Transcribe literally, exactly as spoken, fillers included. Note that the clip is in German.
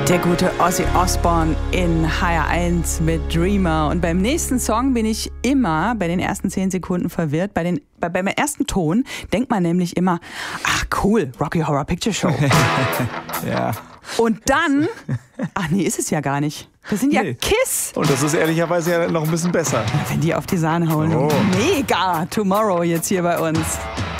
Der gute Ozzy Osbourne in H R eins mit Dreamer. Und beim nächsten Song bin ich immer bei den ersten zehn Sekunden verwirrt. Bei den, bei, beim ersten Ton denkt man nämlich immer, ach cool, Rocky Horror Picture Show. Ja. Und dann, ach nee, ist es ja gar nicht. Das sind ja Nee. Kiss. Und das ist ehrlicherweise ja noch ein bisschen besser. Wenn die auf die Sahne hauen. Oh. Mega Tomorrow jetzt hier bei uns.